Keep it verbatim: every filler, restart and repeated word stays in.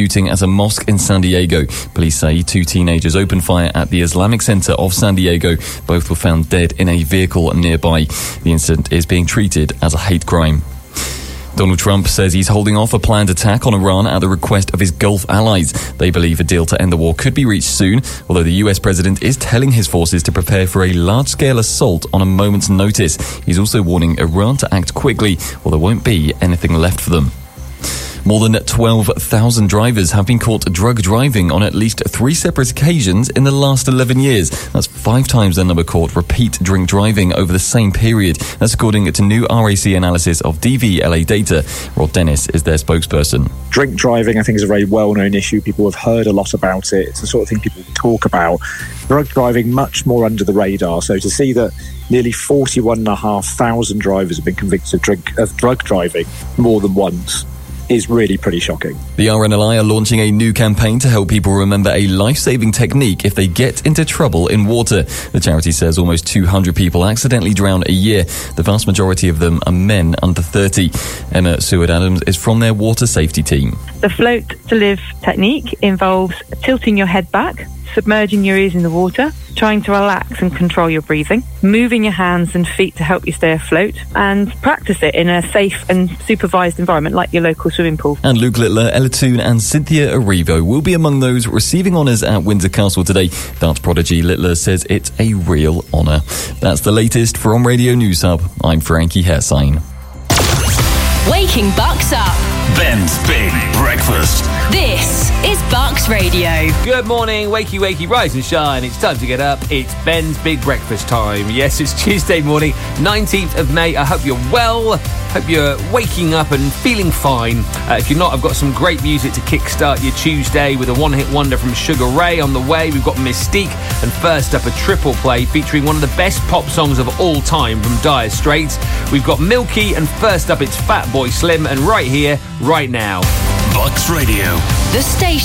shooting at a mosque in San Diego. Police say two teenagers opened fire at the Islamic Center of San Diego. Both were found dead in a vehicle nearby. The incident is being treated as a hate crime. Donald Trump says he's holding off a planned attack on Iran at the request of his Gulf allies. They believe a deal to end the war could be reached soon, although the U S president is telling his forces to prepare for a large-scale assault on a moment's notice. He's also warning Iran to act quickly, or there won't be anything left for them. More than twelve thousand drivers have been caught drug driving on at least three separate occasions in the last eleven years. That's five times the number caught repeat drink driving over the same period. That's according to new R A C analysis of D V L A data. Rod Dennis is their spokesperson. Drink driving, I think, is a very well-known issue. People have heard a lot about it. It's the sort of thing people talk about. Drug driving, much more under the radar. So to see that nearly forty-one thousand five hundred drivers have been convicted of, drink, of drug driving more than once is really pretty shocking. The R N L I are launching a new campaign to help people remember a life-saving technique if they get into trouble in water. The charity says almost two hundred people accidentally drown a year. The vast majority of them are men under thirty. Emma Seward-Adams is from their water safety team. The float to live technique involves tilting your head back, submerging your ears in the water, trying to relax and control your breathing, moving your hands and feet to help you stay afloat, and practice it in a safe and supervised environment like your local swimming pool. And Luke Littler, Ella Toon and Cynthia Erivo will be among those receiving honours at Windsor Castle today. Dance prodigy Littler says it's a real honour. That's the latest from Radio News Hub. I'm Frankie Hairsign. Waking Bucks up. Ben's Big Breakfast. This is Bucks Radio. Good morning, wakey, wakey, rise and shine. It's time to get up. It's Ben's Big Breakfast time. Yes, it's Tuesday morning, nineteenth of May. I hope you're well. Hope you're waking up and feeling fine. Uh, if you're not, I've got some great music to kickstart your Tuesday with a one-hit wonder from Sugar Ray on the way. We've got Mystique, and first up a triple play featuring one of the best pop songs of all time from Dire Straits. We've got Milky, and first up it's Fatboy Slim, and right here, right now. Bucks Radio. The station